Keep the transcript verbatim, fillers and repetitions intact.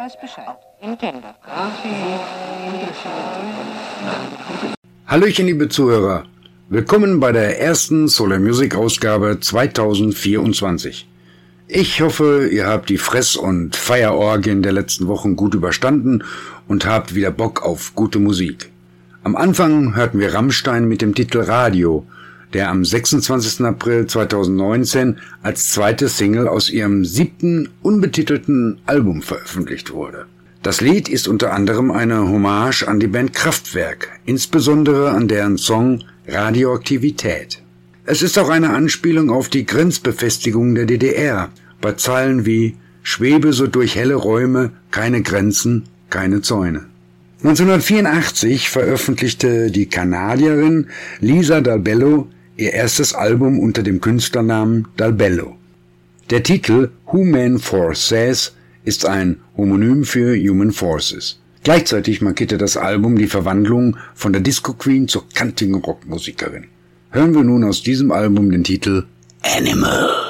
weiß Bescheid. Nintendo. Hallöchen, liebe Zuhörer. Willkommen bei der ersten Solar Music Ausgabe zweitausendvierundzwanzig. Ich hoffe, ihr habt die Fress- und Feierorgien der letzten Wochen gut überstanden und habt wieder Bock auf gute Musik. Am Anfang hörten wir Rammstein mit dem Titel Radio, der am sechsundzwanzigsten April zweitausendneunzehn als zweite Single aus ihrem siebten unbetitelten Album veröffentlicht wurde. Das Lied ist unter anderem eine Hommage an die Band Kraftwerk, insbesondere an deren Song Radioaktivität. Es ist auch eine Anspielung auf die Grenzbefestigung der D D R, bei Zeilen wie »Schwebe so durch helle Räume, keine Grenzen, keine Zäune«. neunzehnhundertvierundachtzig veröffentlichte die Kanadierin Lisa Dalbello ihr erstes Album unter dem Künstlernamen Dalbello. Der Titel Human Force Says ist ein Homonym für Human Forces. Gleichzeitig markierte das Album die Verwandlung von der Disco Queen zur kantigen Rockmusikerin. Hören wir nun aus diesem Album den Titel Animal.